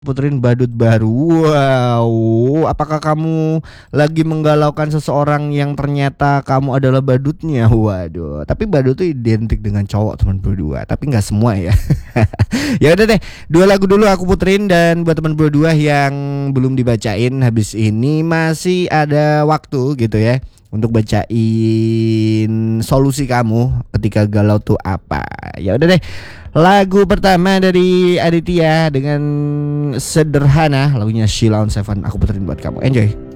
Puterin badut baru. Wow, apakah kamu lagi menggalaukan seseorang yang ternyata kamu adalah badutnya? Waduh, tapi badut tuh identik dengan cowok teman berdua, tapi nggak semua ya. Ya udah deh, dua lagu dulu aku puterin dan buat teman berdua yang belum dibacain habis ini masih ada waktu gitu ya untuk bacain solusi kamu ketika galau tuh apa. Ya udah deh. Lagu pertama dari Aditya dengan sederhana lagunya Sheila on Seven aku puterin buat kamu. Enjoy.